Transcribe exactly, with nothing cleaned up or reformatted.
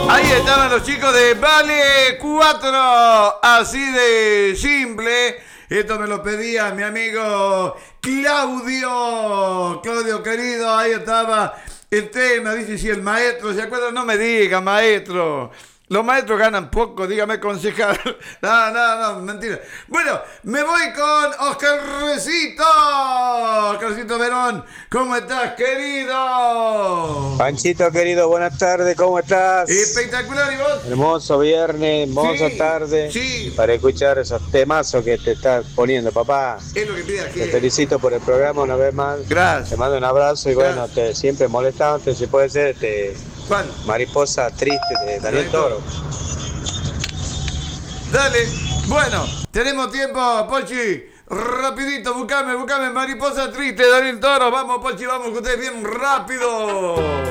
Ahí estaban los chicos de Vale cuatro, así de simple. Esto me lo pedía mi amigo Claudio. Claudio querido, ahí estaba el tema. Dice, si el maestro se acuerda, no me diga, maestro. Los maestros ganan poco, dígame, concejal. No, no, no, mentira. Bueno, me voy con Oscarcito. Oscarcito Verón, ¿cómo estás, querido? Panchito, querido, buenas tardes, ¿cómo estás? Espectacular, ¿y vos? Hermoso viernes, hermosa Sí, tarde. sí. Para escuchar esos temazos que te estás poniendo, papá. Es lo que pide aquí. Te felicito por el programa una vez más. Gracias. Te mando un abrazo y Gracias. bueno, te siempre molestándote, si puede ser, este, ¿Cuál? Mariposa Triste de Daniel Daniel Toro. Dale. Bueno, tenemos tiempo, Pochi. Rapidito, buscame, buscame Mariposa Triste, Daniel Toro. Vamos, Pochi, vamos, que ustedes bien rápido.